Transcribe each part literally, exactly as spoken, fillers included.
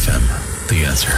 F M, The Answer.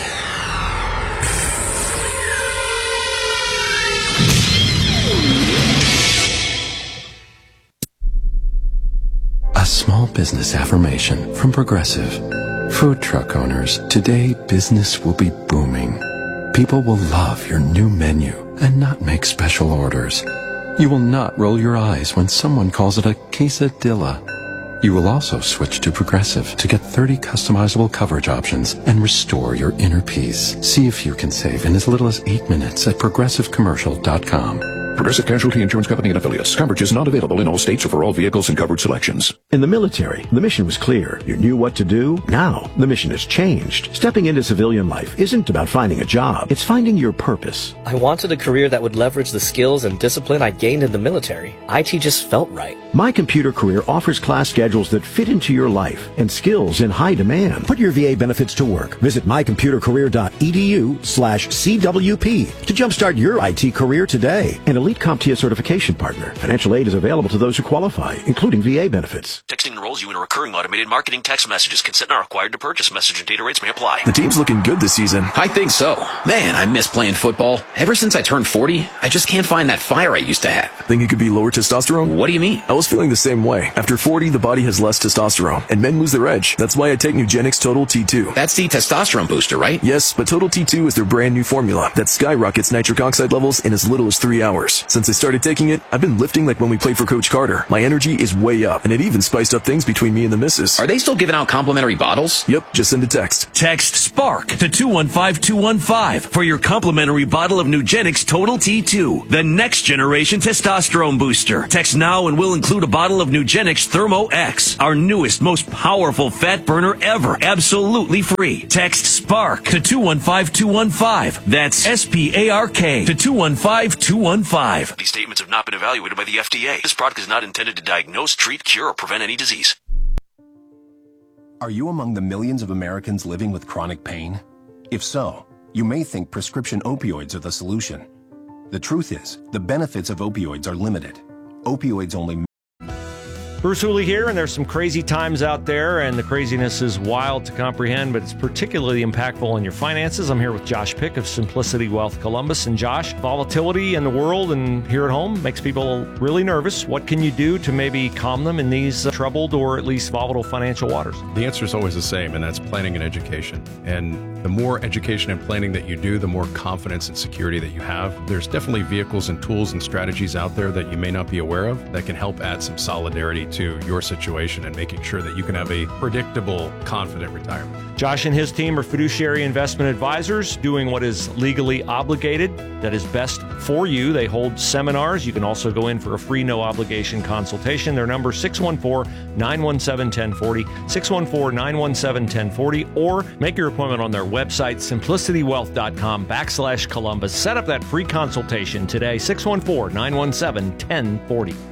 A small business affirmation from Progressive. Food truck owners, today business will be booming. People will love your new menu and not make special orders. You will not roll your eyes when someone calls it a quesadilla. You will also switch to Progressive to get thirty customizable coverage options and restore your inner peace. See if you can save in as little as eight minutes at progressive commercial dot com. Progressive Casualty Insurance Company and Affiliates. Coverage is not available in all states or for all vehicles and coverage selections. In the military, the mission was clear. You knew what to do. Now, the mission has changed. Stepping into civilian life isn't about finding a job. It's finding your purpose. I wanted a career that would leverage the skills and discipline I gained in the military. I T just felt right. My Computer Career offers class schedules that fit into your life and skills in high demand. Put your V A benefits to work. Visit my computer career dot e d u slash C W P to jumpstart your I T career today. An elite CompTIA certification partner. Financial aid is available to those who qualify, including V A benefits. Texting enrolls you in a recurring automated marketing text messages. Consent not required to purchase. Message and data rates may apply. The team's looking good this season. I think so. Man, I miss playing football. Ever since I turned forty, I just can't find that fire I used to have. Think it could be lower testosterone? What do you mean? I was feeling the same way. After forty, the body has less testosterone, and men lose their edge. That's why I take Nugenix Total T two. That's the testosterone booster, right? Yes, but Total T two is their brand new formula that skyrockets nitric oxide levels in as little as three hours. Since I started taking it, I've been lifting like when we played for Coach Carter. My energy is way up, and it even spiced up things between me and the missus. Are they still giving out complimentary bottles? Yep, just send a text. Text SPARK to two one five two one five for your complimentary bottle of Nugenix Total T two, the next generation testosterone booster. Text now and we'll include a bottle of Nugenix Thermo X, our newest, most powerful fat burner ever, absolutely free. Text SPARK to two one five two one five. That's S P A R K to two one five two one five. These statements have not been evaluated by the F D A. This product is not intended to diagnose, treat, cure, or prevent any disease. Are you among the millions of Americans living with chronic pain? If so, you may think prescription opioids are the solution. The truth is, the benefits of opioids are limited. Opioids only. Bruce Hooley here, and there's some crazy times out there, and the craziness is wild to comprehend, but it's particularly impactful on your finances. I'm here with Josh Pick of Simplicity Wealth Columbus. And Josh, volatility in the world and here at home makes people really nervous. What can you do to maybe calm them in these uh, troubled or at least volatile financial waters? The answer is always the same, and that's planning and education. And the more education and planning that you do, the more confidence and security that you have. There's definitely vehicles and tools and strategies out there that you may not be aware of that can help add some solidarity to your situation and making sure that you can have a predictable, confident retirement. Josh and his team are fiduciary investment advisors doing what is legally obligated, that is best for you. They hold seminars. You can also go in for a free, no-obligation consultation. Their number is six one four, nine one seven, one zero four zero, six one four, nine one seven, one zero four zero, or make your appointment on their website, simplicity wealth dot com backslash Columbus. Set up that free consultation today, six one four, nine one seven, one zero four zero.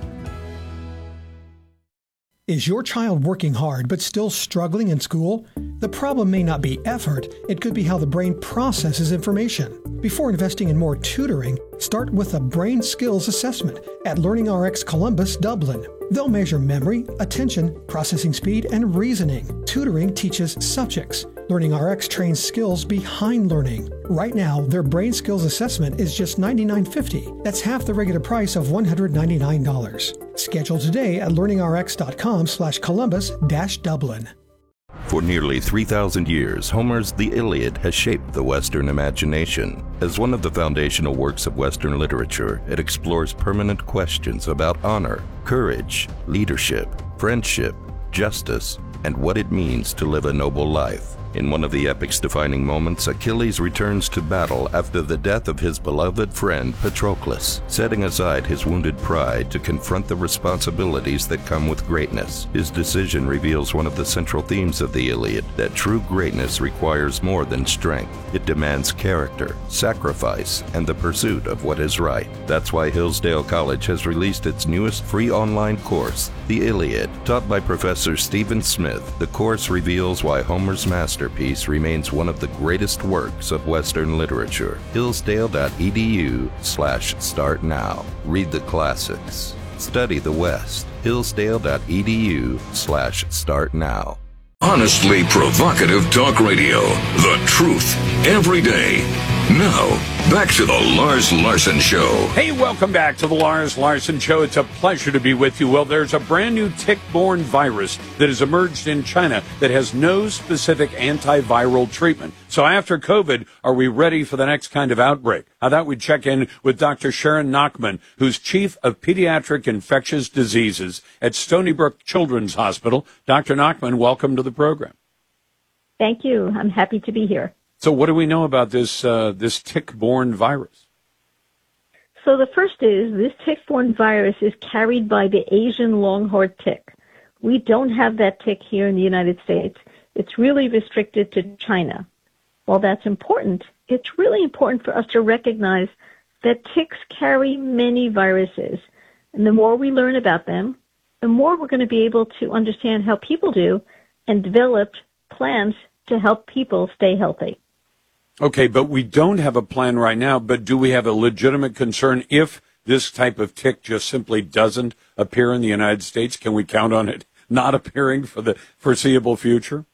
Is your child working hard but still struggling in school? The problem may not be effort, it could be how the brain processes information. Before investing in more tutoring, start with a brain skills assessment at LearningRx Columbus, Dublin. They'll measure memory, attention, processing speed, and reasoning. Tutoring teaches subjects. LearningRx trains skills behind learning. Right now, their brain skills assessment is just ninety-nine fifty. That's half the regular price of one hundred ninety-nine dollars. Schedule today at learningrx.com slash Columbus dash Dublin. For nearly three thousand years, Homer's The Iliad has shaped the Western imagination. As one of the foundational works of Western literature, it explores permanent questions about honor, courage, leadership, friendship, justice, and what it means to live a noble life. In one of the epic's defining moments, Achilles returns to battle after the death of his beloved friend Patroclus, setting aside his wounded pride to confront the responsibilities that come with greatness. His decision reveals one of the central themes of the Iliad, that true greatness requires more than strength. It demands character, sacrifice, and the pursuit of what is right. That's why Hillsdale College has released its newest free online course, The Iliad. Taught by Professor Stephen Smith, the course reveals why Homer's master Masterpiece remains one of the greatest works of Western literature. Hillsdale.edu slash start now. Read the classics. Study the West. Hillsdale.edu slash start now. Honestly provocative talk radio. The truth every day. Now, back to the Lars Larson Show. Hey, welcome back to the Lars Larson Show. It's a pleasure to be with you. Well, there's a brand new tick-borne virus that has emerged in China that has no specific antiviral treatment. So after COVID, are we ready for the next kind of outbreak? I thought we'd check in with Doctor Sharon Nachman, who's Chief of Pediatric Infectious Diseases at Stony Brook Children's Hospital. Doctor Nachman, welcome to the program. Thank you. I'm happy to be here. So what do we know about this uh, this tick-borne virus? So the first is this tick-borne virus is carried by the Asian long-horned tick. We don't have that tick here in the United States. It's really restricted to China. While that's important, it's really important for us to recognize that ticks carry many viruses. And the more we learn about them, the more we're going to be able to understand how people do and develop plans to help people stay healthy. Okay, but we don't have a plan right now, but do we have a legitimate concern if this type of tick just simply doesn't appear in the United States? Can we count on it not appearing for the foreseeable future?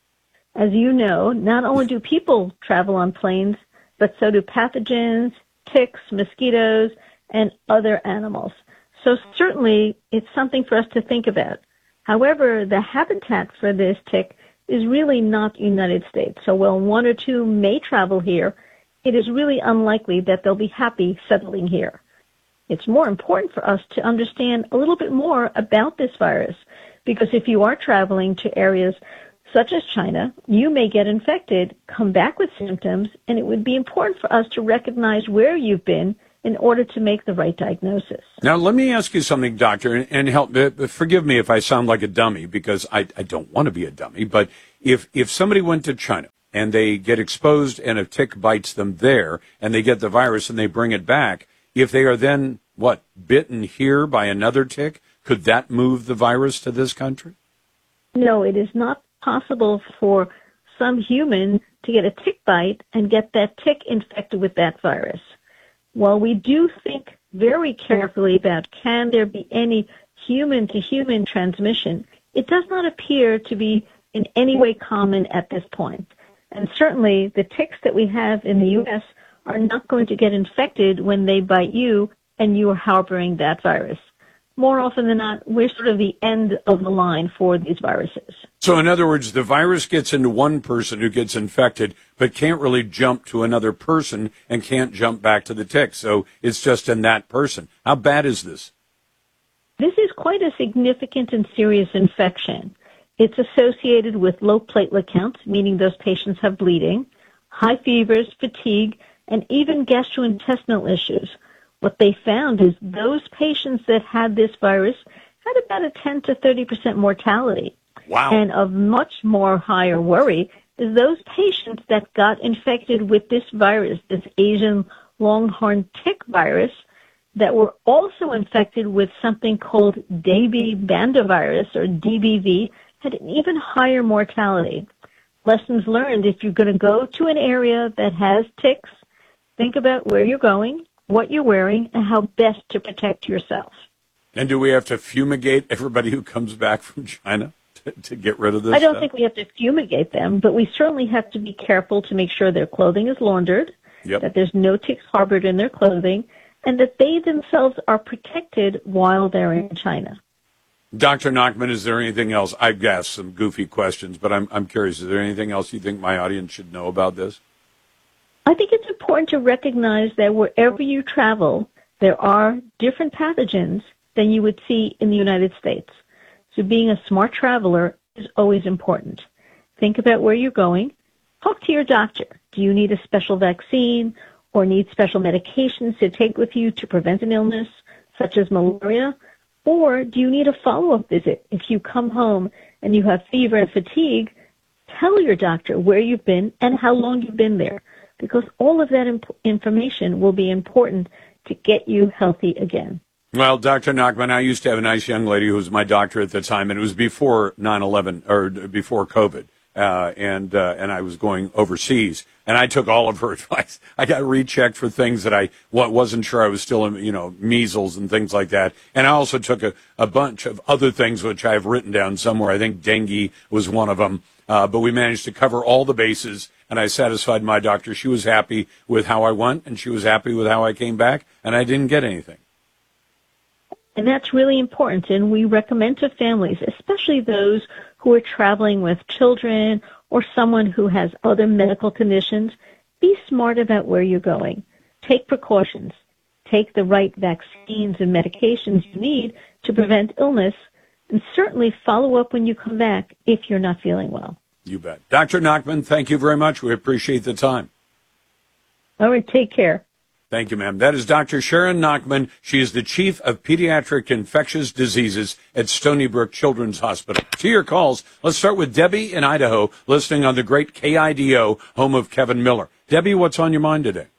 As you know, not only do people travel on planes, but so do pathogens, ticks, mosquitoes, and other animals. So certainly it's something for us to think about. However, the habitat for this tick is really not United States. So while one or two may travel here, it is really unlikely that they'll be happy settling here. It's more important for us to understand a little bit more about this virus, because if you are traveling to areas such as China, you may get infected, come back with symptoms, and it would be important for us to recognize where you've been in order to make the right diagnosis. Now, let me ask you something, doctor, and, and help. Uh, forgive me if I sound like a dummy, because I, I don't want to be a dummy. But if if somebody went to China and they get exposed and a tick bites them there, and they get the virus and they bring it back, if they are then what bitten here by another tick, could that move the virus to this country? No, it is not possible for some human to get a tick bite and get that tick infected with that virus. While we do think very carefully about can there be any human-to-human transmission, it does not appear to be in any way common at this point. And certainly the ticks that we have in the U S are not going to get infected when they bite you and you are harboring that virus. More often than not, we're sort of the end of the line for these viruses. So in other words, the virus gets into one person who gets infected, but can't really jump to another person and can't jump back to the tick. So it's just in that person. How bad is this? This is quite a significant and serious infection. It's associated with low platelet counts, meaning those patients have bleeding, high fevers, fatigue, and even gastrointestinal issues. What they found is those patients that had this virus had about a ten to thirty percent mortality. Wow. And of much more higher worry is those patients that got infected with this virus, this Asian longhorn tick virus, that were also infected with something called Debibanda or D B V, had an even higher mortality. Lessons learned: if you're going to go to an area that has ticks, think about where you're going, what you're wearing, and how best to protect yourself. And do we have to fumigate everybody who comes back from China to, to get rid of this I don't stuff? think we have to fumigate them, but we certainly have to be careful to make sure their clothing is laundered, Yep. that there's no ticks harbored in their clothing, and that they themselves are protected while they're in China. Doctor Nachman, is there anything else? I've asked some goofy questions, but I'm I'm curious. Is there anything else you think my audience should know about this? I think it's important to recognize that wherever you travel, there are different pathogens than you would see in the United States. So being a smart traveler is always important. Think about where you're going. Talk to your doctor. Do you need a special vaccine or need special medications to take with you to prevent an illness, such as malaria? Or do you need a follow-up visit? If you come home and you have fever and fatigue, tell your doctor where you've been and how long you've been there, because all of that imp- information will be important to get you healthy again. Well, Doctor Nachman, I used to have a nice young lady who was my doctor at the time, and it was before nine eleven, or before COVID. uh, and uh, and I was going overseas. And I took all of her advice. I got rechecked for things that I wasn't sure I was still in, you know, measles and things like that. And I also took a, a bunch of other things which I have written down somewhere. I think dengue was one of them. Uh, but we managed to cover all the bases, and I satisfied my doctor. She was happy with how I went, and she was happy with how I came back, and I didn't get anything. And that's really important, and we recommend to families, especially those who are traveling with children or someone who has other medical conditions, be smart about where you're going. Take precautions. Take the right vaccines and medications you need to prevent illness, and certainly follow up when you come back if you're not feeling well. You bet. Doctor Nachman, thank you very much. We appreciate the time. All right, take care. Thank you, ma'am. That is Doctor Sharon Nachman. She is the Chief of Pediatric Infectious Diseases at Stony Brook Children's Hospital. To your calls, let's start with Debbie in Idaho, listening on the great K I D O, home of Kevin Miller. Debbie, what's on your mind today?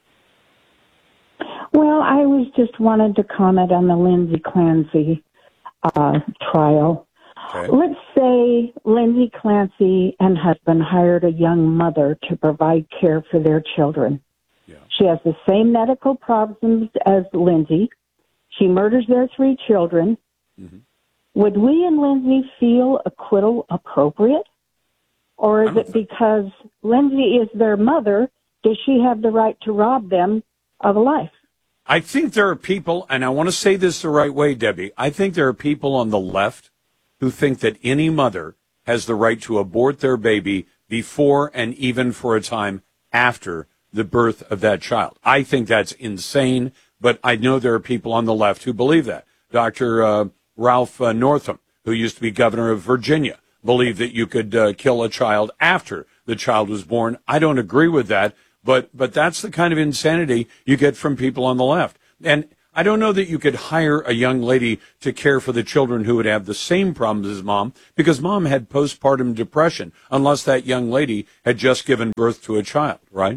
Well, I was just wanted to comment on the Lindsay Clancy uh, trial. Okay. Let's say Lindsay Clancy and husband hired a young mother to provide care for their children. Yeah. She has the same medical problems as Lindsay. She murders their three children. Mm-hmm. Would we and Lindsay feel acquittal appropriate? Or is it because Lindsay is their mother, does she have the right to rob them of a life? I think there are people, and I want to say this the right way, Debbie, I think there are people on the left who think that any mother has the right to abort their baby before and even for a time after the birth of that child. I think that's insane, but I know there are people on the left who believe that. Doctor Uh, Ralph uh, Northam, who used to be governor of Virginia, believed that you could uh, kill a child after the child was born. I don't agree with that, but but that's the kind of insanity you get from people on the left. And I don't know that you could hire a young lady to care for the children who would have the same problems as mom, because mom had postpartum depression, unless that young lady had just given birth to a child, right?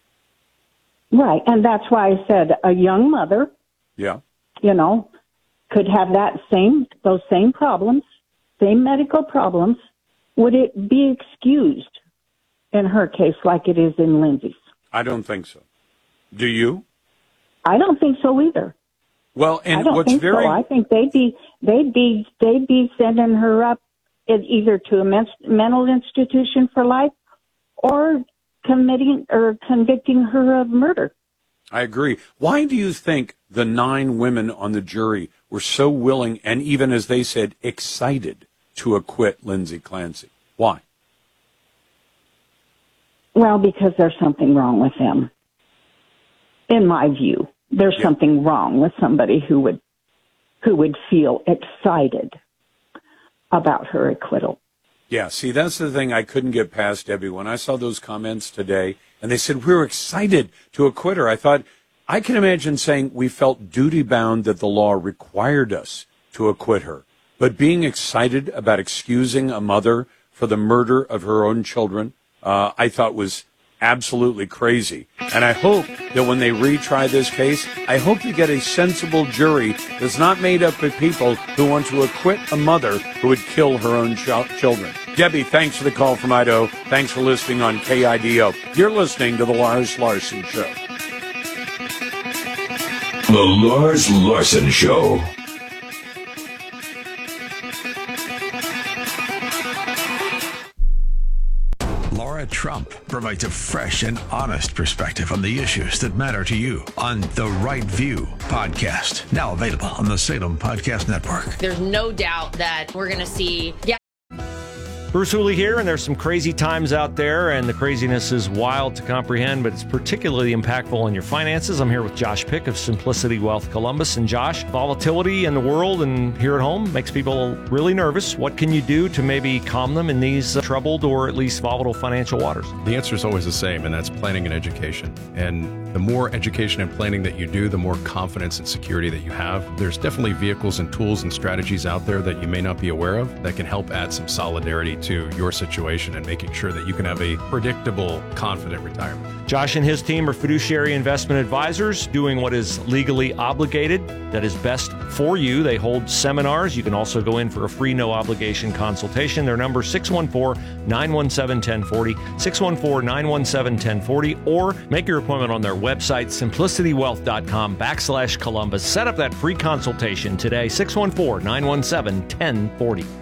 Right, and that's why I said a young mother, yeah, you know, could have that same, those same problems, same medical problems. Would it be excused in her case like it is in Lindsay's? I don't think so. Do you? I don't think so either. Well, and I don't what's think very, so. I think they'd be they'd be they'd be sending her up either to a men- mental institution for life, or committing or convicting her of murder. I agree. Why do you think the nine women on the jury were so willing and even, as they said, excited to acquit Lindsay Clancy? Why? Well, because there's something wrong with them. In my view, there's yeah. something wrong with somebody who would who would feel excited about her acquittal. Yeah, see, that's the thing I couldn't get past, Debbie. When I saw those comments today, and they said, we're excited to acquit her, I thought, I can imagine saying we felt duty-bound that the law required us to acquit her. But being excited about excusing a mother for the murder of her own children, uh, I thought was absolutely crazy. And I hope that when they retry this case, I hope you get a sensible jury that's not made up of people who want to acquit a mother who would kill her own ch- children. Debbie, thanks for the call from Idaho. Thanks for listening on K I D O. You're listening to The Lars Larson Show. The Lars Larson Show. Laura Trump provides a fresh and honest perspective on the issues that matter to you on The Right View podcast, now available on the Salem Podcast Network. There's no doubt that we're going to see... Yeah. Bruce Hooley here, and there's some crazy times out there, and the craziness is wild to comprehend, but it's particularly impactful on your finances. I'm here with Josh Pick of Simplicity Wealth Columbus. And Josh, volatility in the world and here at home makes people really nervous. What can you do to maybe calm them in these uh, troubled or at least volatile financial waters? The answer is always the same, and that's planning and education. And the more education and planning that you do, the more confidence and security that you have. There's definitely vehicles and tools and strategies out there that you may not be aware of that can help add some solidarity to your situation and making sure that you can have a predictable, confident retirement. Josh and his team are fiduciary investment advisors doing what is legally obligated, that is best for you. They hold seminars. You can also go in for a free no obligation consultation. Their number six one four, nine one seven, one zero four zero, six one four, nine one seven, one zero four zero, or make your appointment on their website, simplicitywealth.com backslash Columbus. Set up that free consultation today, six one four, nine one seven, one zero four zero.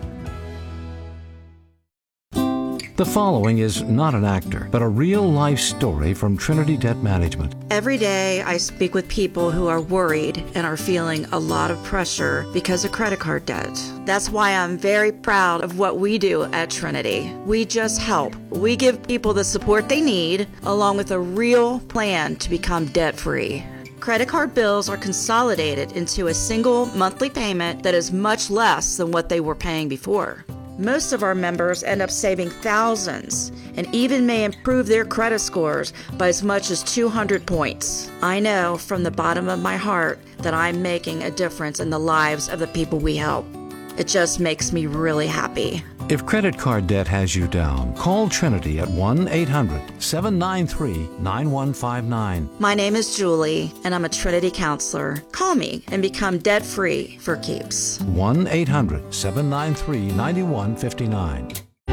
The following is not an actor, but a real-life story from Trinity Debt Management. Every day I speak with people who are worried and are feeling a lot of pressure because of credit card debt. That's why I'm very proud of what we do at Trinity. We just help. We give people the support they need, along with a real plan to become debt-free. Credit card bills are consolidated into a single monthly payment that is much less than what they were paying before. Most of our members end up saving thousands and even may improve their credit scores by as much as two hundred points. I know from the bottom of my heart that I'm making a difference in the lives of the people we help. It just makes me really happy. If credit card debt has you down, call Trinity at one eight hundred, seven nine three, nine one five nine. My name is Julie, and I'm a Trinity counselor. Call me and become debt-free for keeps. one eight hundred, seven nine three, nine one five nine.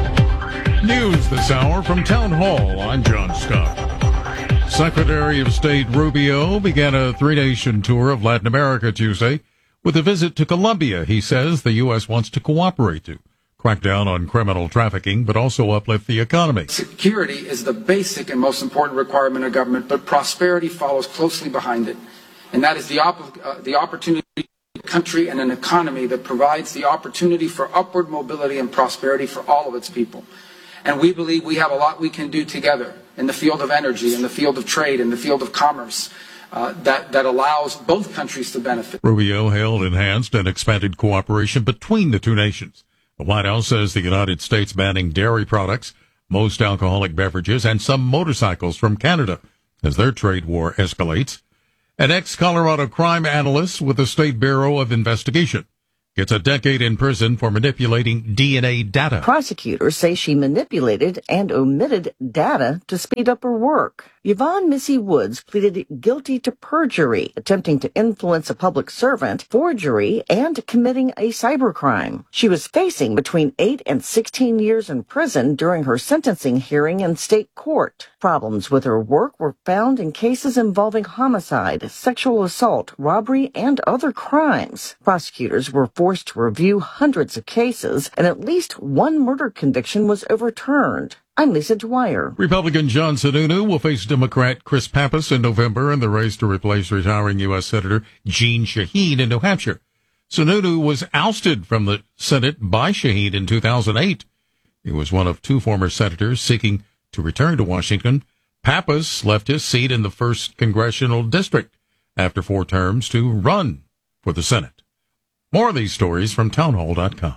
News this hour from Town Hall. I'm John Scott. Secretary of State Rubio began a three-nation tour of Latin America Tuesday with a visit to Colombia. He says the U S wants to cooperate to crack down on criminal trafficking, but also uplift the economy. Security is the basic and most important requirement of government, but prosperity follows closely behind it. And that is the, op- uh, the opportunity for a country and an economy that provides the opportunity for upward mobility and prosperity for all of its people. And we believe we have a lot we can do together in the field of energy, in the field of trade, in the field of commerce, uh, that, that allows both countries to benefit. Rubio hailed enhanced and expanded cooperation between the two nations. The White House says the United States banning dairy products, most alcoholic beverages, and some motorcycles from Canada as their trade war escalates. An ex-Colorado crime analyst with the State Bureau of Investigation gets a decade in prison for manipulating D N A data. Prosecutors say she manipulated and omitted data to speed up her work. Yvonne Missy Woods pleaded guilty to perjury, attempting to influence a public servant, forgery, and committing a cybercrime. She was facing between eight and sixteen years in prison during her sentencing hearing in state court. Problems with her work were found in cases involving homicide, sexual assault, robbery, and other crimes. Prosecutors were forced to review hundreds of cases, and at least one murder conviction was overturned. I'm Lisa Dwyer. Republican John Sununu will face Democrat Chris Pappas in November in the race to replace retiring U S Senator Jeanne Shaheen in New Hampshire. Sununu was ousted from the Senate by Shaheen in two thousand eight. He was one of two former senators seeking to return to Washington. Pappas left his seat in the first congressional district after four terms to run for the Senate. More of these stories from townhall dot com.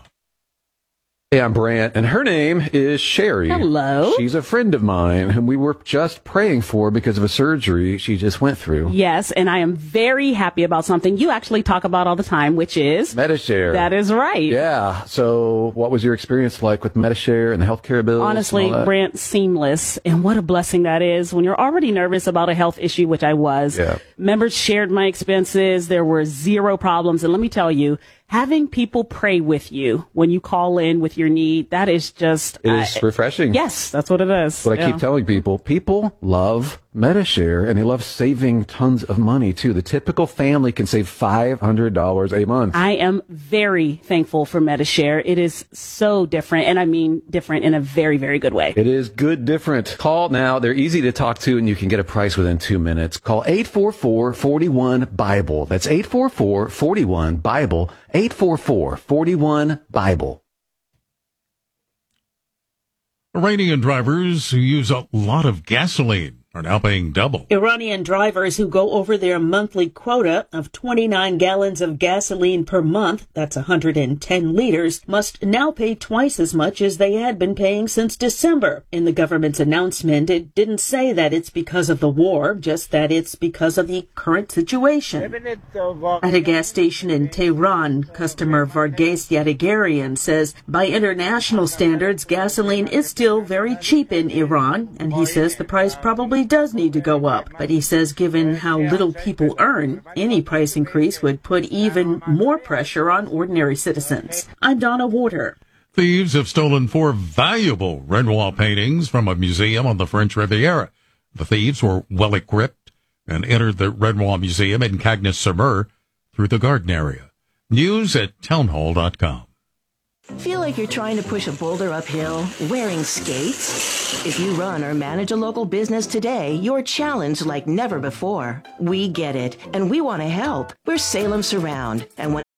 Hey, I'm Brant, and her name is Sherry. Hello. She's a friend of mine, whom we were just praying for because of a surgery she just went through. Yes, and I am very happy about something you actually talk about all the time, which is Medi-Share. That is right. Yeah. So what was your experience like with Medi-Share and the healthcare bills? Honestly, Brant, seamless. And what a blessing that is when you're already nervous about a health issue, which I was. Yeah. Members shared my expenses. There were zero problems. And let me tell you, having people pray with you when you call in with your need, that is just... It is uh, refreshing. Yes, that's what it is. What yeah. I keep telling people, people love Medi-Share, and they love saving tons of money, too. The typical family can save five hundred dollars a month. I am very thankful for Medi-Share. It is so different, and I mean different in a very, very good way. It is good different. Call now. They're easy to talk to, and you can get a price within two minutes. Call eight four four, four one, BIBLE. That's eight four four, four one, BIBLE. eight four four, four one, BIBLE. Iranian drivers who use a lot of gasoline are now paying double. Iranian drivers who go over their monthly quota of twenty-nine gallons of gasoline per month, that's one hundred ten liters, must now pay twice as much as they had been paying since December. In the government's announcement, it didn't say that it's because of the war, just that it's because of the current situation. At a gas station in Tehran, customer Varghese Yadagarian says by international standards, gasoline is still very cheap in Iran, and he says the price probably does need to go up. But he says given how little people earn, any price increase would put even more pressure on ordinary citizens. I'm Donna Warder. Thieves have stolen four valuable Renoir paintings from a museum on the French Riviera. The thieves were well equipped and entered the Renoir Museum in Cagnes-sur-Mer through the garden area. News at townhall dot com. Feel like you're trying to push a boulder uphill wearing skates? If you run or manage a local business today, you're challenged like never before. We get it, and we want to help. We're Salem Surround, and when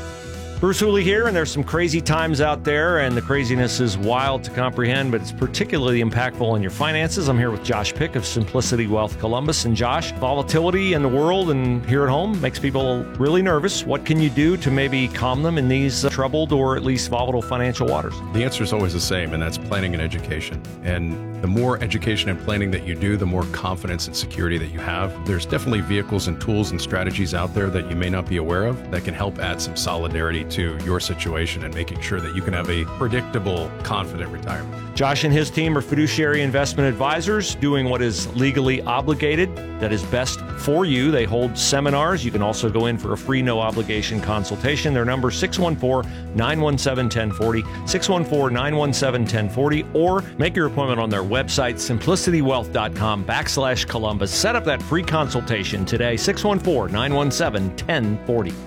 Bruce Hooley here, and there's some crazy times out there, and the craziness is wild to comprehend, but it's particularly impactful on your finances. I'm here with Josh Pick of Simplicity Wealth Columbus. And Josh, volatility in the world and here at home makes people really nervous. What can you do to maybe calm them in these uh, troubled or at least volatile financial waters? The answer is always the same, and that's planning and education. And the more education and planning that you do, the more confidence and security that you have. There's definitely vehicles and tools and strategies out there that you may not be aware of that can help add some solidarity to your situation and making sure that you can have a predictable, confident retirement. Josh and his team are fiduciary investment advisors doing what is legally obligated, that is best for you. They hold seminars. You can also go in for a free no-obligation consultation. Their number six one four, nine one seven, one zero four zero, six one four, nine one seven, one zero four zero, or make your appointment on their website, simplicitywealth.com backslash Columbus. Set up that free consultation today, six one four, nine one seven, one zero four zero.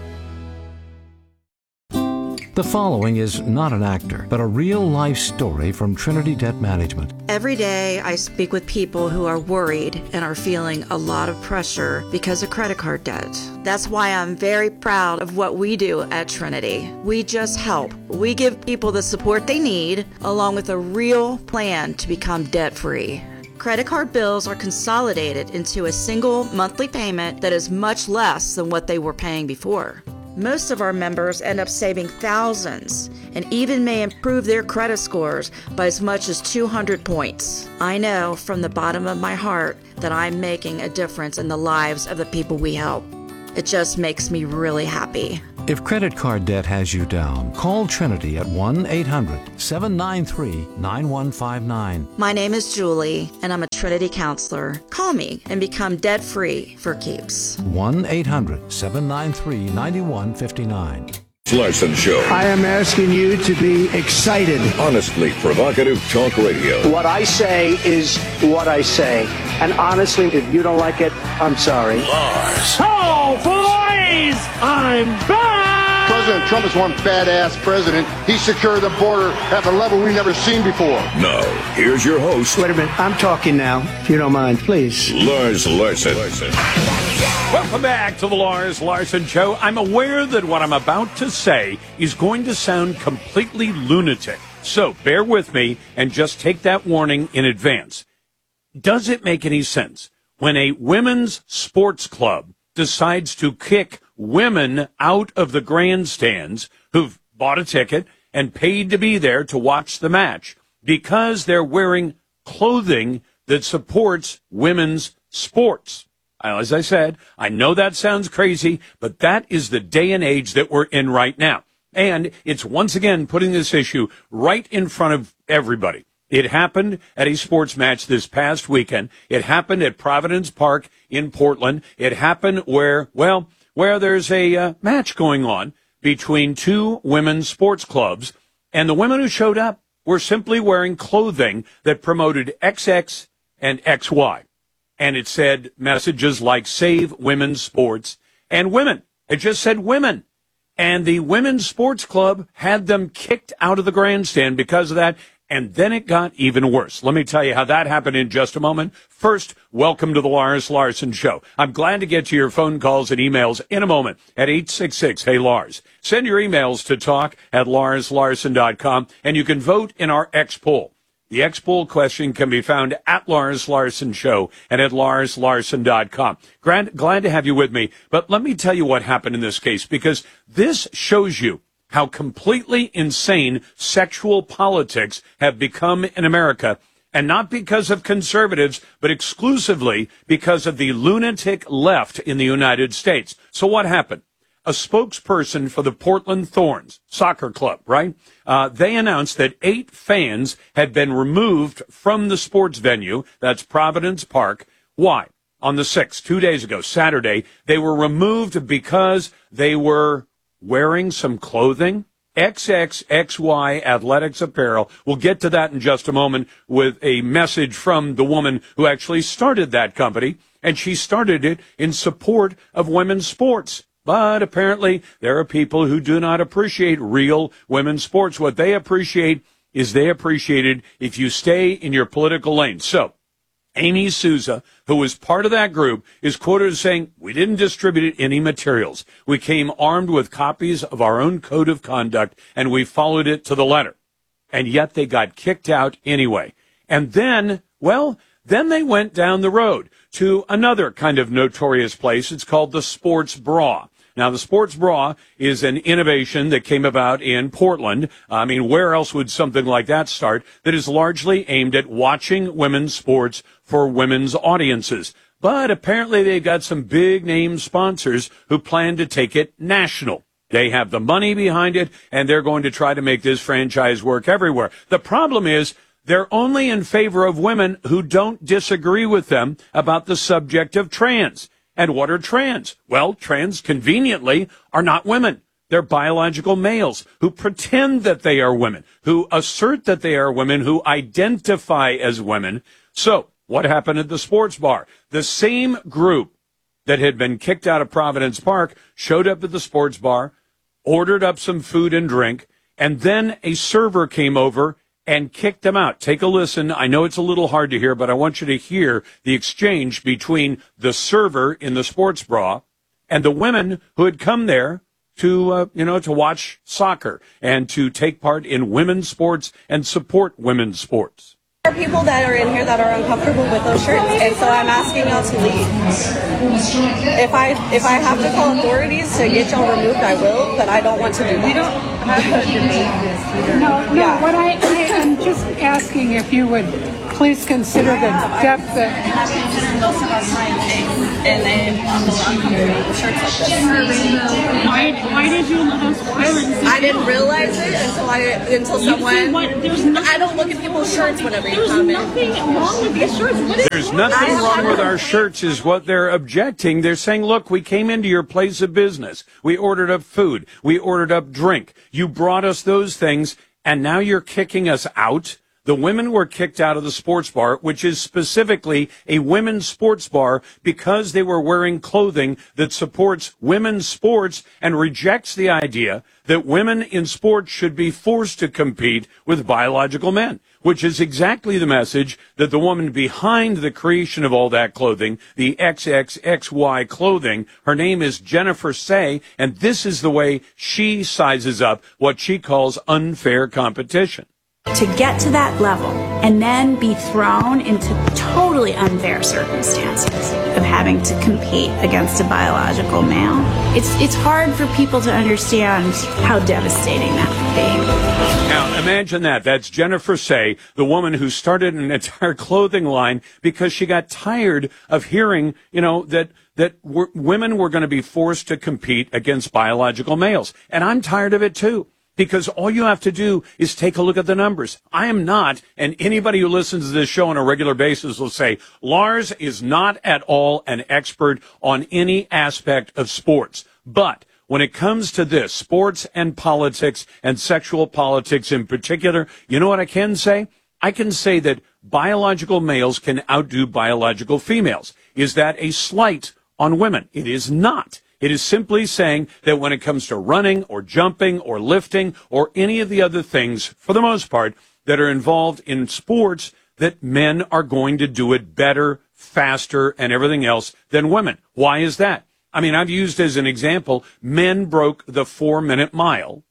The following is not an actor, but a real-life story from Trinity Debt Management. Every day I speak with people who are worried and are feeling a lot of pressure because of credit card debt. That's why I'm very proud of what we do at Trinity. We just help. We give people the support they need, along with a real plan to become debt-free. Credit card bills are consolidated into a single monthly payment that is much less than what they were paying before. Most of our members end up saving thousands and even may improve their credit scores by as much as two hundred points. I know from the bottom of my heart that I'm making a difference in the lives of the people we help. It just makes me really happy. If credit card debt has you down, call Trinity at one eight hundred, seven nine three, nine one five nine. My name is Julie, and I'm a Trinity counselor. Call me and become debt-free for keeps. one eight hundred, seven nine three, nine one five nine. Larson Show. I am asking you to be excited. Honestly provocative talk radio. What I say is what I say. And honestly, if you don't like it, I'm sorry. Lars. Oh, boys! I'm back! President Trump is one badass president. He secured the border at a level we've never seen before. Now, here's your host. Wait a minute. I'm talking now, if you don't mind, please. Lars Larson. Larson. Welcome back to the Lars Larson Show. I'm aware that what I'm about to say is going to sound completely lunatic. So bear with me and just take that warning in advance. Does it make any sense when a women's sports club decides to kick women out of the grandstands who've bought a ticket and paid to be there to watch the match because they're wearing clothing that supports women's sports? As I said, I know that sounds crazy, but that is the day and age that we're in right now. And it's once again putting this issue right in front of everybody. It happened at a sports match this past weekend. It happened at Providence Park in Portland. It happened where, well, where there's a uh, match going on between two women's sports clubs, and the women who showed up were simply wearing clothing that promoted X X and X Y. And it said messages like save women's sports and women. It just said women. And the women's sports club had them kicked out of the grandstand because of that. And then it got even worse. Let me tell you how that happened in just a moment. First, welcome to the Lars Larson Show. I'm glad to get to your phone calls and emails in a moment at eight six six, hey Lars. Send your emails to talk at lars larson dot com, and you can vote in our X poll. The X-Poll question can be found at Lars Larson Show and at lars larson dot com. Glad, glad to have you with me, but let me tell you what happened in this case, because this shows you how completely insane sexual politics have become in America, and not because of conservatives, but exclusively because of the lunatic left in the United States. So what happened? A spokesperson for the Portland Thorns soccer club, right? Uh, they announced that eight fans had been removed from the sports venue. That's Providence Park. Why? On the sixth, two days ago, Saturday, they were removed because they were wearing some clothing. X X X Y Athletics Apparel. We'll get to that in just a moment with a message from the woman who actually started that company, and she started it in support of women's sports. But apparently there are people who do not appreciate real women's sports. What they appreciate is they appreciate it if you stay in your political lane. So Amy Souza, who was part of that group, is quoted as saying, "We didn't distribute any materials. We came armed with copies of our own code of conduct, and we followed it to the letter." And yet they got kicked out anyway. And then, well, then they went down the road to another kind of notorious place. It's called the Sports Bra. Now, the Sports Bra is an innovation that came about in Portland. I mean, where else would something like that start? That is largely aimed at watching women's sports for women's audiences. But apparently they've got some big name sponsors who plan to take it national. They have the money behind it, and they're going to try to make this franchise work everywhere. The problem is they're only in favor of women who don't disagree with them about the subject of trans. And what are trans? Well, trans, conveniently, are not women. They're biological males who pretend that they are women, who assert that they are women, who identify as women. So, what happened at the sports bar? The same group that had been kicked out of Providence Park showed up at the sports bar, ordered up some food and drink, and then a server came over and kicked them out. Take a listen. I know it's a little hard to hear, but I want you to hear the exchange between the server in the sports bra and the women who had come there to, uh, you know, to watch soccer and to take part in women's sports and support women's sports. There are people that are in here that are uncomfortable with those shirts, and so I'm asking y'all to leave. If I if I have to call authorities to get y'all removed, I will, but I don't want to do that. We don't have to do No, no, yeah. What I, I am just asking if you would please consider the depth that... Most of our clients and they have shirts like this. Why, why did you let us wear it? I didn't realize it until I until someone... What, there's nothing, I don't look at people's shirts whenever you come in. There's nothing wrong with these shirts. What is There's nothing wrong with our shirts is what they're objecting. They're saying, look, we came into your place of business. We ordered up food. We ordered up drink. You brought us those things, and now you're kicking us out? The women were kicked out of the sports bar, which is specifically a women's sports bar, because they were wearing clothing that supports women's sports and rejects the idea that women in sports should be forced to compete with biological men, which is exactly the message that the woman behind the creation of all that clothing, the X X X Y clothing, her name is Jennifer Say, and this is the way she sizes up what she calls unfair competition. To get to that level and then be thrown into totally unfair circumstances of having to compete against a biological male, it's it's hard for people to understand how devastating that would be. Now, imagine that. That's Jennifer Say, the woman who started an entire clothing line because she got tired of hearing, you know, that that w- women were going to be forced to compete against biological males. And I'm tired of it, too. Because all you have to do is take a look at the numbers. I am not, and anybody who listens to this show on a regular basis will say, Lars is not at all an expert on any aspect of sports. But when it comes to this, sports and politics and sexual politics in particular, you know what I can say? I can say that biological males can outdo biological females. Is that a slight on women? It is not. It is simply saying that when it comes to running or jumping or lifting or any of the other things, for the most part, that are involved in sports, that men are going to do it better, faster, and everything else than women. Why is that? I mean, I've used as an example, men broke the four-minute mile.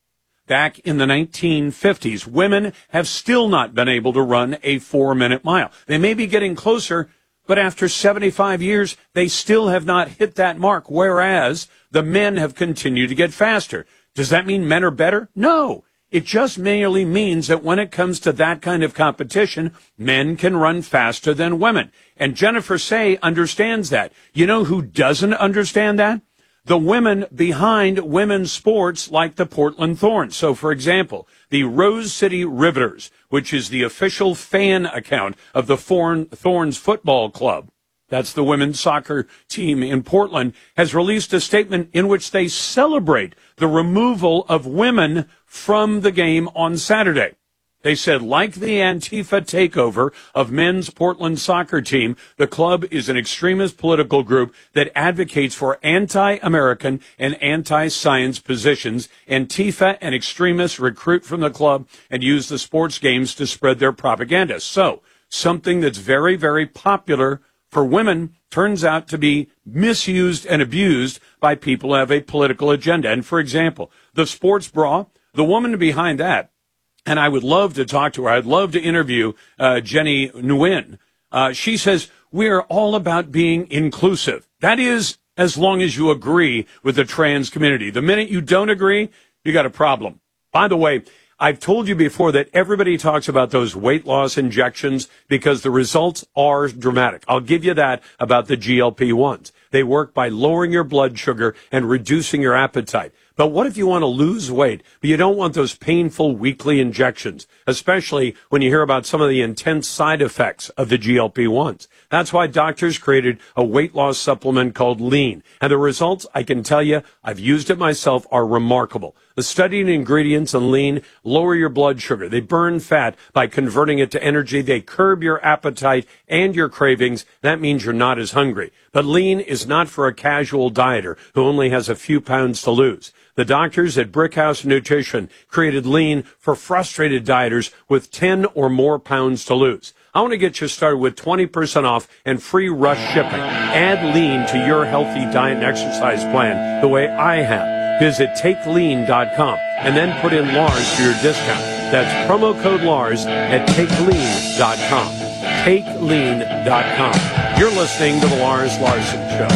back in the nineteen fifties. Women have still not been able to run a four-minute mile. They may be getting closer, but after seventy-five years, they still have not hit that mark, whereas the men have continued to get faster. Does that mean men are better? No. It just merely means that when it comes to that kind of competition, men can run faster than women. And Jennifer Say understands that. You know who doesn't understand that? The women behind women's sports like the Portland Thorns. So, for example, the Rose City Riveters, which is the official fan account of the Thorns Football Club, that's the women's soccer team in Portland, has released a statement in which they celebrate the removal of women from the game on Saturday. They said, like the Antifa takeover of men's Portland soccer team, the club is an extremist political group that advocates for anti-American and anti-science positions. Antifa and extremists recruit from the club and use the sports games to spread their propaganda. So, something that's very, very popular for women turns out to be misused and abused by people who have a political agenda. And for example, the sports bra, the woman behind that, and I would love to talk to her. I'd love to interview uh, Jenny Nguyen. Uh, she says, we are all about being inclusive. That is, as long as you agree with the trans community. The minute you don't agree, you got a problem. By the way, I've told you before that everybody talks about those weight loss injections because the results are dramatic. I'll give you that about the G L P ones. They work by lowering your blood sugar and reducing your appetite. But what if you want to lose weight, but you don't want those painful weekly injections, especially when you hear about some of the intense side effects of the G L P ones? That's why doctors created a weight loss supplement called Lean. And the results, I can tell you, I've used it myself, are remarkable. The studied ingredients in Lean lower your blood sugar. They burn fat by converting it to energy. They curb your appetite and your cravings. That means you're not as hungry. But Lean is not for a casual dieter who only has a few pounds to lose. The doctors at Brickhouse Nutrition created Lean for frustrated dieters with ten or more pounds to lose. I want to get you started with twenty percent off and free rush shipping. Add Lean to your healthy diet and exercise plan the way I have. Visit take lean dot com and then put in Lars for your discount. That's promo code Lars at take lean dot com. take lean dot com. You're listening to The Lars Larson Show.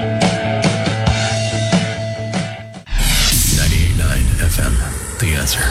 ninety-eight point nine F M, The Answer.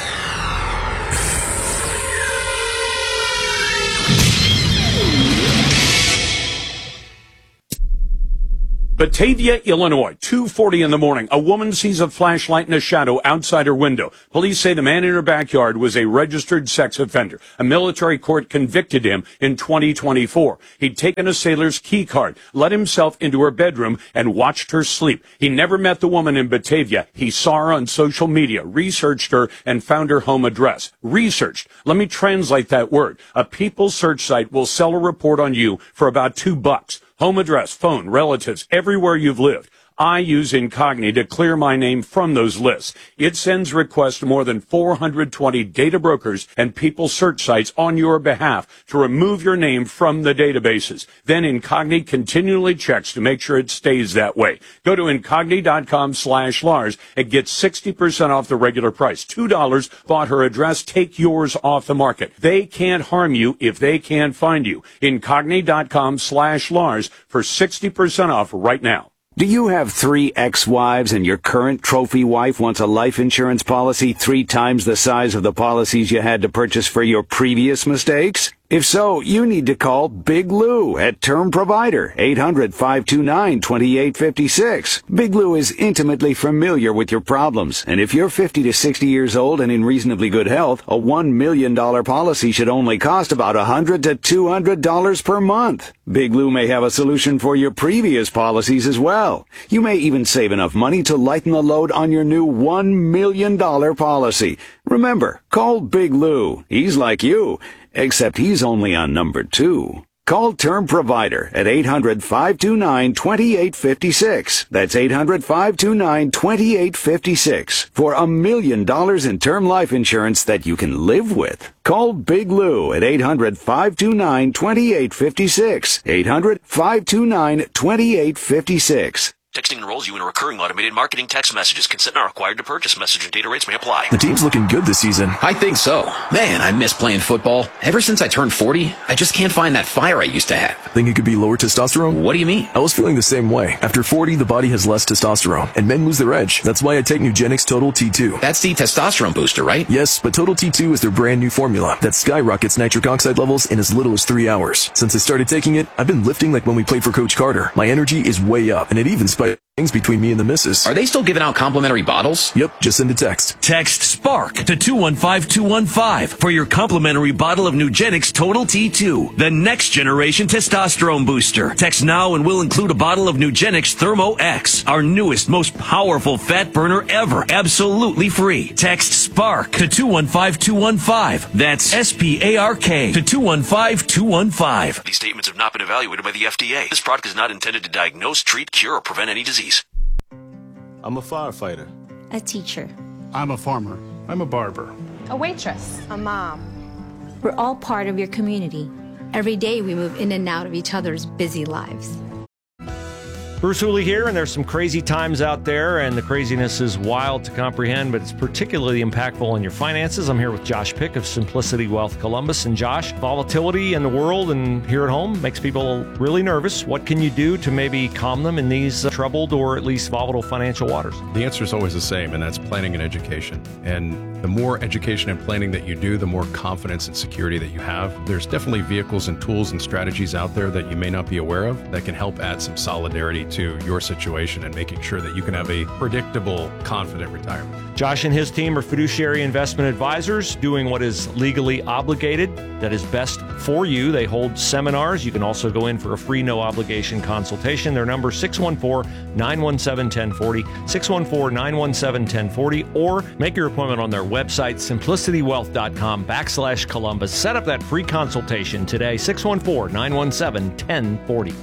Batavia, Illinois, two forty in the morning. A woman sees a flashlight in a shadow outside her window. Police say the man in her backyard was a registered sex offender. A military court convicted him in twenty twenty-four. He'd taken a sailor's key card, let himself into her bedroom, and watched her sleep. He never met the woman in Batavia. He saw her on social media, researched her, and found her home address. Researched. Let me translate that word. A People search site will sell a report on you for about two bucks. Home address, phone, relatives, everywhere you've lived. I use Incogni to clear my name from those lists. It sends requests to more than four hundred twenty data brokers and people search sites on your behalf to remove your name from the databases. Then Incogni continually checks to make sure it stays that way. Go to Incogni.com slash Lars and get sixty percent off the regular price. two dollars, bought her address, take yours off the market. They can't harm you if they can't find you. Incogni.com slash Lars for sixty percent off right now. Do you have three ex-wives and your current trophy wife wants a life insurance policy three times the size of the policies you had to purchase for your previous mistakes? If so, you need to call Big Lou at Term Provider, eight hundred, five two nine, two eight five six. Big Lou is intimately familiar with your problems, and if you're fifty to sixty years old and in reasonably good health, a one million dollars policy should only cost about one hundred to two hundred dollars per month. Big Lou may have a solution for your previous policies as well. You may even save enough money to lighten the load on your new one million dollars policy. Remember, call Big Lou. He's like you, except he's only on number two. Call Term Provider at eight hundred, five two nine, two eight five six. That's eight hundred, five two nine, two eight five six for a million dollars in term life insurance that you can live with. Call Big Lou at eight hundred, five two nine, two eight five six. eight hundred, five two nine, two eight five six. Texting enrolls you in a recurring automated marketing text messages. Consent not required to purchase. Message and data rates may apply. The team's looking good this season. I think so. Man, I miss playing football. Ever since I turned forty, I just can't find that fire I used to have. Think it could be lower testosterone? What do you mean? I was feeling the same way. After forty, the body has less testosterone, and men lose their edge. That's why I take Nugenix Total T two. That's the testosterone booster, right? Yes, but Total T two is their brand new formula that skyrockets nitric oxide levels in as little as three hours. Since I started taking it, I've been lifting like when we played for Coach Carter. My energy is way up, and it even spikes things between me and the missus. Are they still giving out complimentary bottles? Yep, just send a text. Text SPARK to two one five two one five for your complimentary bottle of Nugenix Total T two, the next generation testosterone booster. Text now and we'll include a bottle of Nugenix Thermo X, our newest, most powerful fat burner ever, absolutely free. Text SPARK to two one five two one five. That's S P A R K to two one five two one five. These statements have not been evaluated by the F D A. This product is not intended to diagnose, treat, cure, or prevent any disease. I'm a firefighter. A teacher. I'm a farmer. I'm a barber. A waitress. A mom. We're all part of your community. Every day we move in and out of each other's busy lives. Bruce Hooley here, and there's some crazy times out there, and the craziness is wild to comprehend, but it's particularly impactful on your finances. I'm here with Josh Pick of Simplicity Wealth Columbus. And Josh, volatility in the world and here at home makes people really nervous. What can you do to maybe calm them in these uh, troubled or at least volatile financial waters? The answer is always the same, and that's planning and education. And the more education and planning that you do, the more confidence and security that you have. There's definitely vehicles and tools and strategies out there that you may not be aware of that can help add some solidarity to your situation and making sure that you can have a predictable, confident retirement. Josh and his team are fiduciary investment advisors doing what is legally obligated, that is best for you. They hold seminars. You can also go in for a free no obligation consultation. Their number six one four, nine one seven, one oh four oh, six one four, nine one seven, one oh four oh, or make your appointment on their website, simplicitywealth.com backslash Columbus. Set up that free consultation today, six one four, nine one seven, one oh four oh.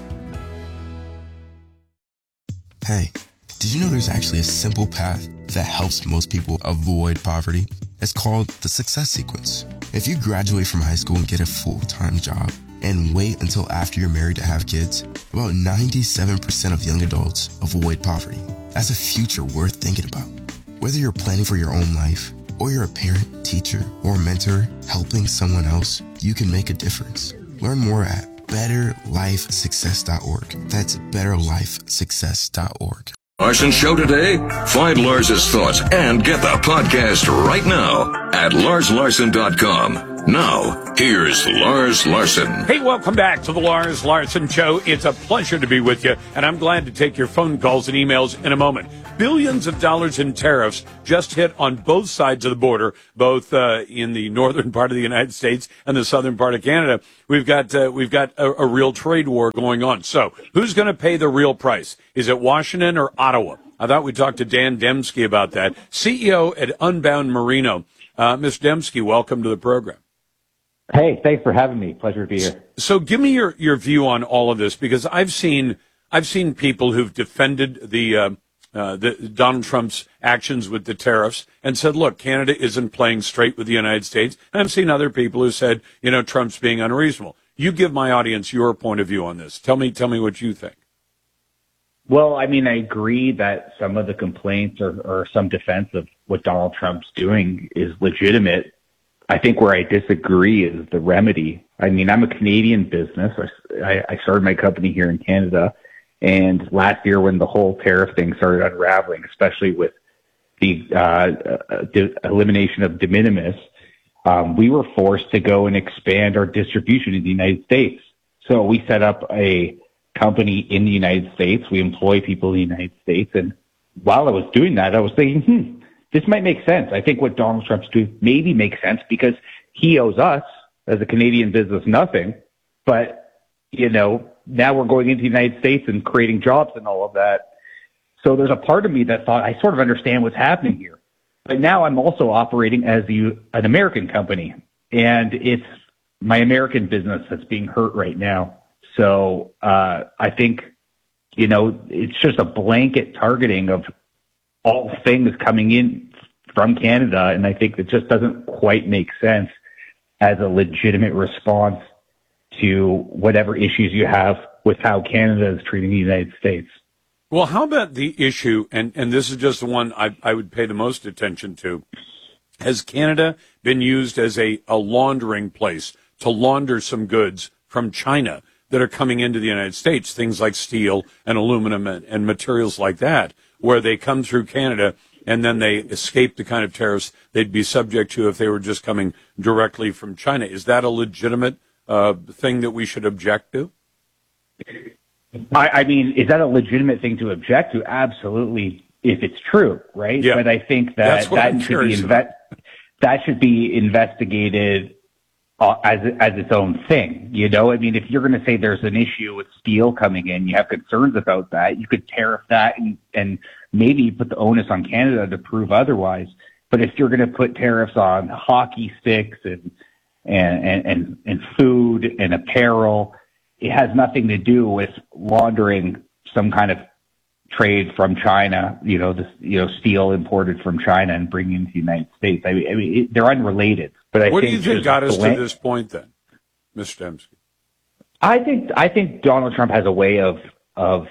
Hey, did you know there's actually a simple path that helps most people avoid poverty? It's called the Success Sequence. If you graduate from high school and get a full-time job and wait until after you're married to have kids, about ninety-seven percent of young adults avoid poverty. That's a future worth thinking about. Whether you're planning for your own life, or you're a parent, teacher, or mentor helping someone else, you can make a difference. Learn more at better life success dot org. That's better life success dot org. Larson Show today? Find Lars's thoughts and get the podcast right now at lars larson dot com. Now, here's Lars Larson. Hey, welcome back to the Lars Larson Show. It's a pleasure to be with you, and I'm glad to take your phone calls and emails in a moment. Billions of dollars in tariffs just hit on both sides of the border, both uh, in the northern part of the United States and the southern part of Canada. We've got uh, we've got a, a real trade war going on. So, who's going to pay the real price? Is it Washington or Ottawa? I thought we talked to Dan Demski about that, C E O at Unbound Merino. Uh, Mister Demski, welcome to the program. Hey, thanks for having me. Pleasure to be here. So give me your, your view on all of this, because I've seen I've seen people who've defended the, uh, uh, the Donald Trump's actions with the tariffs and said, look, Canada isn't playing straight with the United States. And I've seen other people who said, you know, Trump's being unreasonable. You give my audience your point of view on this. Tell me, tell me what you think. Well, I mean, I agree that some of the complaints or, or some defense of what Donald Trump's doing is legitimate. I think where I disagree is the remedy. I mean, I'm a Canadian business. I, I started my company here in Canada. And last year when the whole tariff thing started unraveling, especially with the uh, de- elimination of de minimis, um, we were forced to go and expand our distribution in the United States. So we set up a company in the United States. We employ people in the United States. And while I was doing that, I was thinking, hmm, this might make sense. I think what Donald Trump's doing maybe makes sense because he owes us as a Canadian business nothing. But, you know, now we're going into the United States and creating jobs and all of that. So there's a part of me that thought I sort of understand what's happening here. But now I'm also operating as the, an American company, and it's my American business that's being hurt right now. So uh, I think, you know, it's just a blanket targeting of all things coming in from Canada, and I think it just doesn't quite make sense as a legitimate response to whatever issues you have with how Canada is treating the United States. Well, how about the issue, and, and this is just the one I, I would pay the most attention to. Has Canada been used as a, a laundering place to launder some goods from China that are coming into the United States, things like steel and aluminum and, and materials like that, where they come through Canada and then they escape the kind of tariffs they'd be subject to if they were just coming directly from China? Is that a legitimate uh, thing that we should object to? I, I mean, is that a legitimate thing to object to? Absolutely, if it's true, right? Yeah. But I think that that should be inve- that should be investigated uh, as as its own thing. You know, I mean, if you're going to say there's an issue with steel coming in, you have concerns about that, you could tariff that and, and maybe put the onus on Canada to prove otherwise. But if you're going to put tariffs on hockey sticks and and and, and, and food and apparel, it has nothing to do with laundering some kind of trade from China, you know, this, you know, steel imported from China and bringing into the United States. I mean, I mean it, they're unrelated. But I what think do you think got us blank- to this point then, Mister Dembski? I think I think Donald Trump has a way of of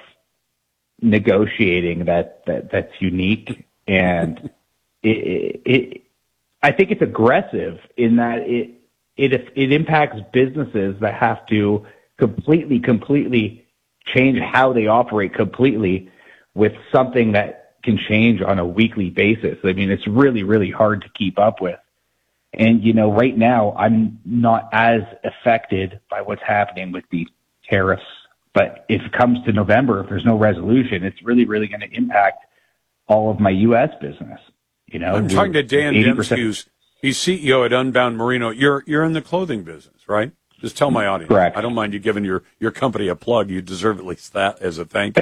negotiating that, that that's unique, and it, it, it I think it's aggressive in that it it it impacts businesses that have to completely completely change how they operate completely with something that can change on a weekly basis. I mean, it's really really hard to keep up with. And, you know, right now I'm not as affected by what's happening with the tariffs. But if it comes to November, if there's no resolution, it's really, really going to impact all of my U S business. You know, I'm talking to Dan eighty Dembski, percent who's he's C E O at Unbound Merino. You're you're in the clothing business, right? Just tell my audience. Correct. I don't mind you giving your, your company a plug. You deserve at least that as a thank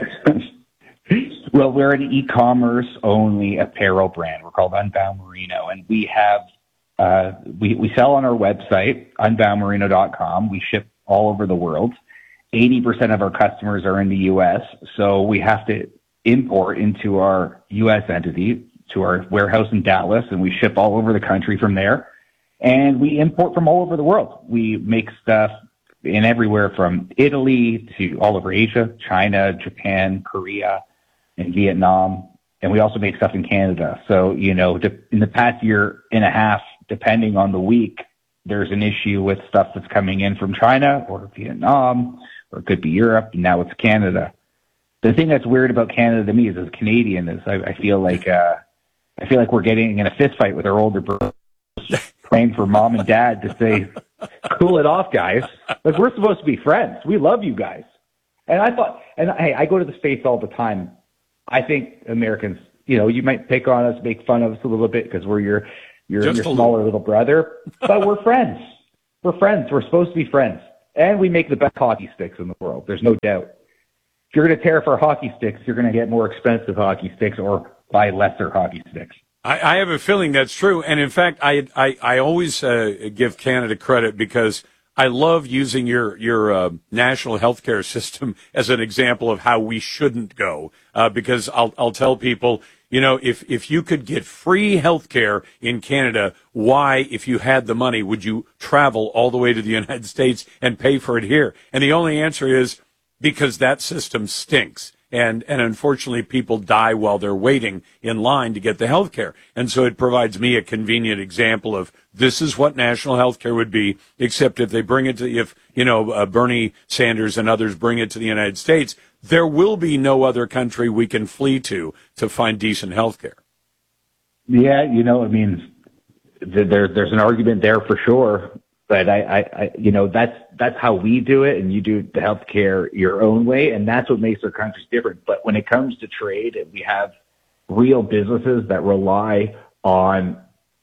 you. Well, we're an e-commerce only apparel brand. We're called Unbound Merino, and we have uh, we we sell on our website unbound merino dot com. We ship all over the world. eighty percent of our customers are in the U S, so we have to import into our U S entity to our warehouse in Dallas, and we ship all over the country from there. And we import from all over the world. We make stuff in everywhere from Italy to all over Asia, China, Japan, Korea, and Vietnam. And we also make stuff in Canada. So, you know, in the past year and a half, depending on the week, there's an issue with stuff that's coming in from China or Vietnam, or it could be Europe, and now it's Canada. The thing that's weird about Canada to me is, as a Canadian, is I, I feel like uh, I feel like we're getting in a fist fight with our older brothers, praying for mom and dad to say, "Cool it off, guys." Like, we're supposed to be friends. We love you guys. And I thought, and hey, I go to the States all the time. I think Americans, you know, you might pick on us, make fun of us a little bit because we're your your, your smaller little brother, but we're friends. We're friends. We're supposed to be friends. And we make the best hockey sticks in the world. There's no doubt. If you're going to tariff our hockey sticks, you're going to get more expensive hockey sticks or buy lesser hockey sticks. I, I have a feeling that's true. And in fact, I, I, I always uh, give Canada credit because I love using your, your uh, national healthcare system as an example of how we shouldn't go. Uh, because I'll, I'll tell people, you know, if, if you could get free healthcare in Canada, why, if you had the money, would you travel all the way to the United States and pay for it here? And the only answer is because that system stinks. And, and unfortunately, people die while they're waiting in line to get the health care. And so it provides me a convenient example of this is what national health care would be, except if they bring it to, if, you know, uh, Bernie Sanders and others bring it to the United States, there will be no other country we can flee to to find decent health care. Yeah, you know, I mean, there, there's an argument there for sure. But I, I, I, you know, that's that's how we do it, and you do the healthcare your own way, and that's what makes our countries different. But when it comes to trade, and we have real businesses that rely on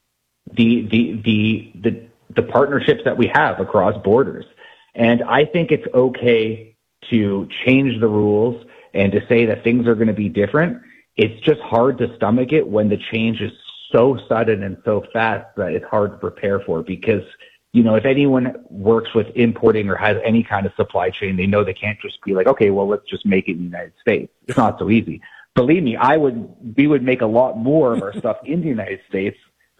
the the the the, the partnerships that we have across borders, and I think it's okay to change the rules and to say that things are going to be different. It's just hard to stomach it when the change is so sudden and so fast that it's hard to prepare for, because you know, if anyone works with importing or has any kind of supply chain, they know they can't just be like, okay, well, let's just make it in the United States. It's not so easy. Believe me, I would, we would make a lot more of our stuff in the United States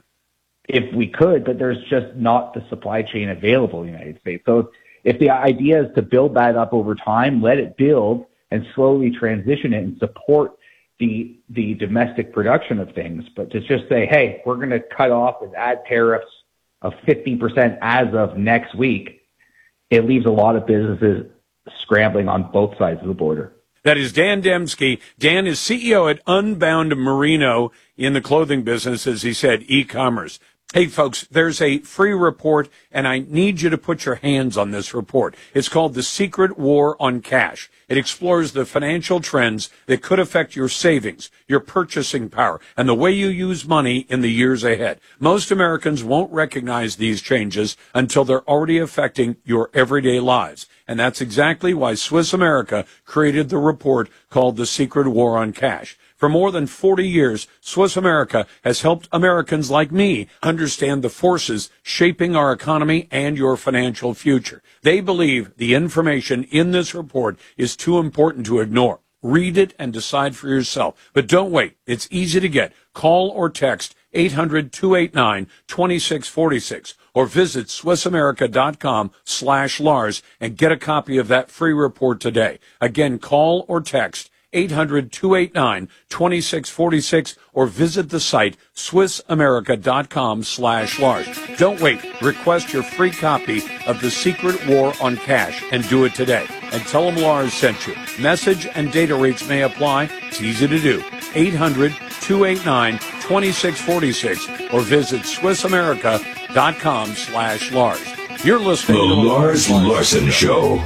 if we could, but there's just not the supply chain available in the United States. So if the idea is to build that up over time, let it build, and slowly transition it and support the the domestic production of things. But to just say, hey, we're going to cut off and add tariffs of fifty percent as of next week, it leaves a lot of businesses scrambling on both sides of the border. That is Dan Demski. Dan is C E O at Unbound Merino in the clothing business, as he said, e-commerce. Hey, folks, there's a free report, and I need you to put your hands on this report. It's called The Secret War on Cash. It explores the financial trends that could affect your savings, your purchasing power, and the way you use money in the years ahead. Most Americans won't recognize these changes until they're already affecting your everyday lives. And that's exactly why Swiss America created the report called The Secret War on Cash. For more than forty years, Swiss America has helped Americans like me understand the forces shaping our economy and your financial future. They believe the information in this report is too important to ignore. Read it and decide for yourself. But don't wait. It's easy to get. Call or text eight hundred, two eight nine, two six four six or visit SwissAmerica.com slash Lars and get a copy of that free report today. Again, call or text eight hundred, two eight nine, two six four six or visit the site SwissAmerica.com slash Lars. Don't wait. Request your free copy of The Secret War on Cash and do it today. And tell them Lars sent you. Message and data rates may apply. It's easy to do. eight hundred, two eight nine, two six four six or visit SwissAmerica.com slash Lars. You're listening The to the Lars Larson Show.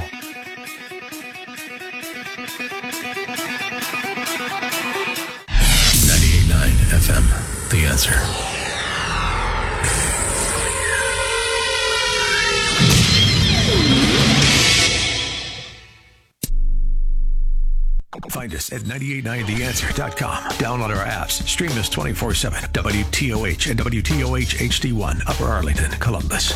ninety-eight point nine F M, The Answer. Find us at nine eight nine the answer dot com. Download our apps. Stream us twenty-four seven. W T O H and W T O H H D one, Upper Arlington, Columbus.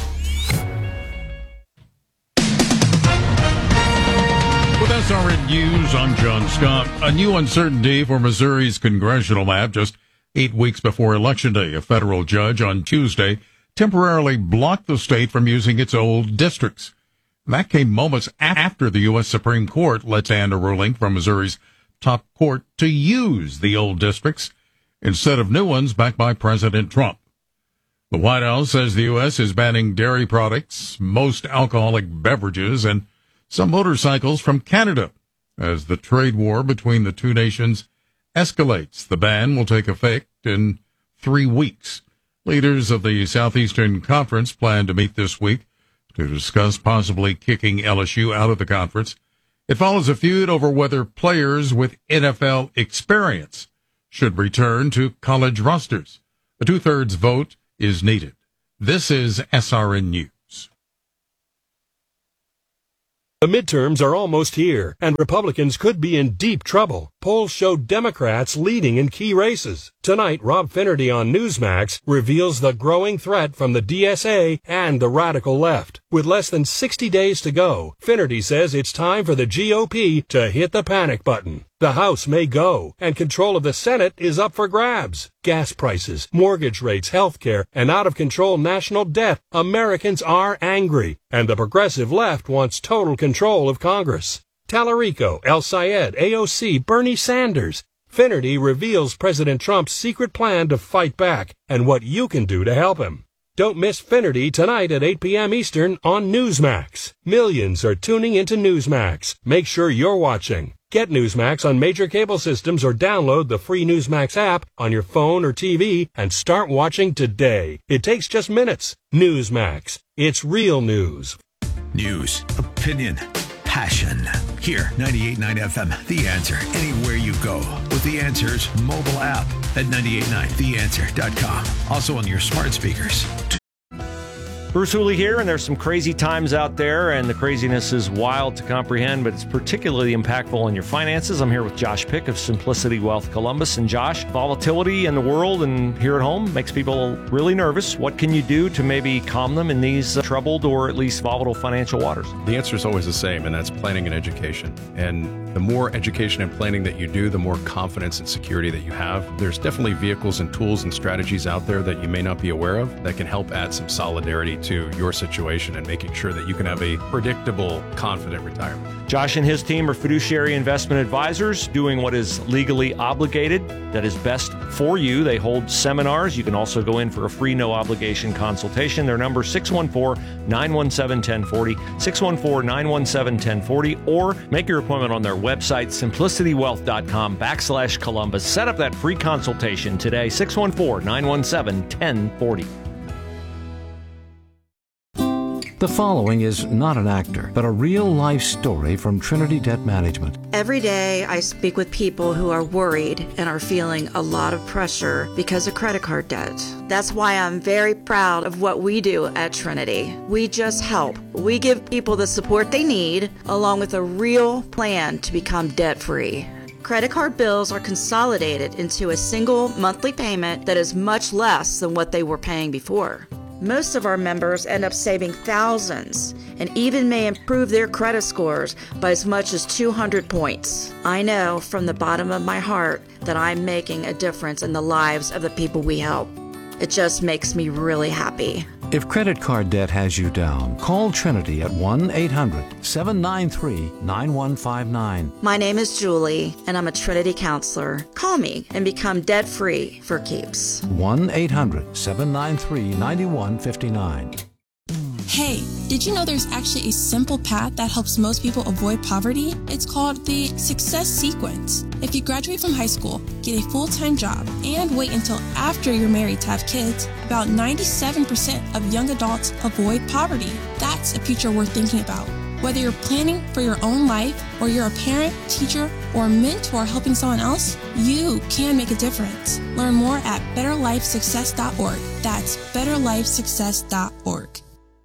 With S R N News, I'm John Scott. A new uncertainty for Missouri's congressional map just eight weeks before Election Day. A federal judge on Tuesday temporarily blocked the state from using its old districts. That came moments after the U S Supreme Court let stand a ruling from Missouri's top court to use the old districts instead of new ones backed by President Trump. The White House says the U S is banning dairy products, most alcoholic beverages, and some motorcycles from Canada as the trade war between the two nations escalates. The ban will take effect in three weeks. Leaders of the Southeastern Conference plan to meet this week to discuss possibly kicking L S U out of the conference. It follows a feud over whether players with N F L experience should return to college rosters. A two-thirds vote is needed. This is S R N News. The midterms are almost here, and Republicans could be in deep trouble. Polls show Democrats leading in key races. Tonight, Rob Finnerty on Newsmax reveals the growing threat from the D S A and the radical left. With less than sixty days to go, Finnerty says it's time for the G O P to hit the panic button. The House may go, and control of the Senate is up for grabs. Gas prices, mortgage rates, health care, and out-of-control national debt. Americans are angry, and the progressive left wants total control of Congress. Tallarico, El Sayed, A O C, Bernie Sanders. Finnerty reveals President Trump's secret plan to fight back and what you can do to help him. Don't miss Finnerty tonight at eight p.m. Eastern on Newsmax. Millions are tuning into Newsmax. Make sure you're watching. Get Newsmax on major cable systems or download the free Newsmax app on your phone or T V and start watching today. It takes just minutes. Newsmax. It's real news. News, opinion, passion. Here, ninety-eight point nine F M, The Answer. Anywhere you go with The Answer's mobile app at nine eight nine the answer dot com. Also on your smart speakers. Bruce Hooley here, and there's some crazy times out there, and the craziness is wild to comprehend, but it's particularly impactful on your finances. I'm here with Josh Pick of Simplicity Wealth Columbus. And Josh, volatility in the world and here at home makes people really nervous. What can you do to maybe calm them in these uh, troubled or at least volatile financial waters? The answer is always the same, and that's planning and education. And the more education and planning that you do, the more confidence and security that you have. There's definitely vehicles and tools and strategies out there that you may not be aware of that can help add some solidarity to your situation and making sure that you can have a predictable, confident retirement. Josh and his team are fiduciary investment advisors doing what is legally obligated, that is best for you. They hold seminars. You can also go in for a free no obligation consultation. Their number six one four, nine one seven, one oh four oh, six one four, nine one seven, one oh four oh, or make your appointment on their website, simplicitywealth.com backslash Columbus. Set up that free consultation today, six one four, nine one seven, one oh four oh. The following is not an actor, but a real-life story from Trinity Debt Management. Every day I speak with people who are worried and are feeling a lot of pressure because of credit card debt. That's why I'm very proud of what we do at Trinity. We just help. We give people the support they need, along with a real plan to become debt-free. Credit card bills are consolidated into a single monthly payment that is much less than what they were paying before. Most of our members end up saving thousands and even may improve their credit scores by as much as two hundred points. I know from the bottom of my heart that I'm making a difference in the lives of the people we help. It just makes me really happy. If credit card debt has you down, call Trinity at one eight hundred, seven nine three, nine one five nine. My name is Julie, and I'm a Trinity counselor. Call me and become debt-free for keeps. one eight hundred, seven nine three, nine one five nine. Hey, did you know there's actually a simple path that helps most people avoid poverty? It's called the Success Sequence. If you graduate from high school, get a full-time job, and wait until after you're married to have kids, about ninety-seven percent of young adults avoid poverty. That's a future worth thinking about. Whether you're planning for your own life, or you're a parent, teacher, or mentor helping someone else, you can make a difference. Learn more at better life success dot org. That's better life success dot org.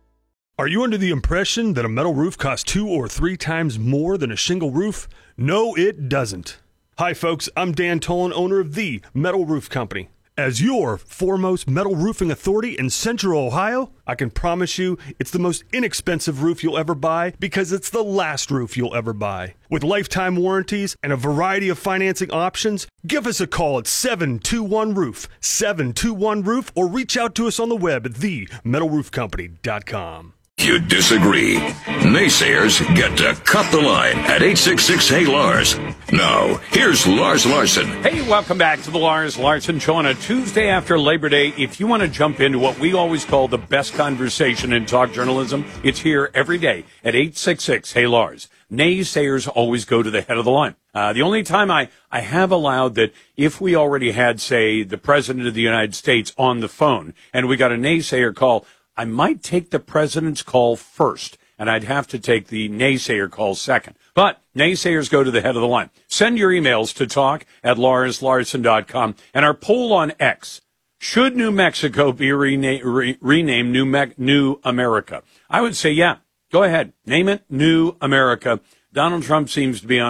Are you under the impression that a metal roof costs two or three times more than a shingle roof? No, it doesn't. Hi, folks. I'm Dan Tolan, owner of The Metal Roof Company. As your foremost metal roofing authority in Central Ohio, I can promise you it's the most inexpensive roof you'll ever buy because it's the last roof you'll ever buy. With lifetime warranties and a variety of financing options, give us a call at seven two one roof, seven two one roof, or reach out to us on the web at the metal roof company dot com. You disagree? Naysayers get to cut the line at eight six six, hey Lars. Now, here's Lars Larson. Hey, welcome back to the Lars Larson Show on a Tuesday after Labor Day. If you want to jump into what we always call the best conversation in talk journalism, it's here every day at eight six six, hey Lars. Naysayers always go to the head of the line. Uh, the only time I, I have allowed that if we already had, say, the President of the United States on the phone and we got a naysayer call, I might take the president's call first, and I'd have to take the naysayer call second. But naysayers go to the head of the line. Send your emails to talk at lars larson dot com. And our poll on X, should New Mexico be rena- re- renamed New, Me- New America? I would say, yeah, go ahead. Name it New America. Donald Trump seems to be on